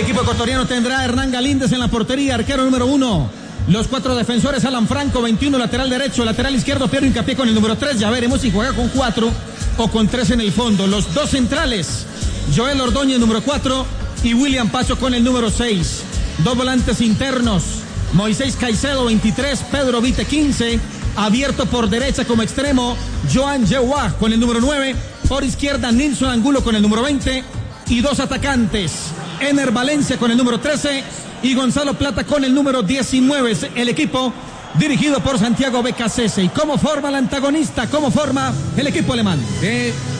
equipo ecuatoriano tendrá a Hernán Galíndez en la portería, arquero número 1. Los 4 defensores: Alan Franco, 21, lateral derecho, lateral izquierdo, Piero Hincapié con el número 3. Ya veremos si juega con 4 o con 3 en el fondo. Los 2 centrales: Joel Ordóñez, número 4, y William Pacho con el número 6. 2 volantes internos: Moisés Caicedo, 23, Pedro Vite, 15. Abierto por derecha como extremo, Joan Yehuá con el número 9. Por izquierda, Nilson Angulo con el número 20. Y 2 atacantes: Ener Valencia con el número 13 y Gonzalo Plata con el número 19. El equipo dirigido por Santiago Becasese. ¿Y cómo forma el antagonista? ¿Cómo forma el equipo alemán?